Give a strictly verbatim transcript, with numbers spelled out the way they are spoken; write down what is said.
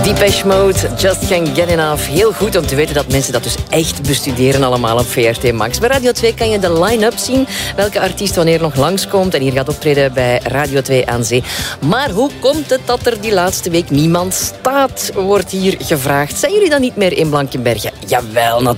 Depeche Mode, Just Can't Get Enough. Heel goed om te weten dat mensen dat dus echt bestuderen allemaal op V R T Max. Bij Radio twee kan je de line-up zien, welke artiest wanneer nog langskomt en hier gaat optreden bij Radio twee aan Zee. Maar hoe komt het dat er die laatste week niemand staat, wordt hier gevraagd. Zijn jullie dan niet meer in Blankenberge? Jawel, natuurlijk.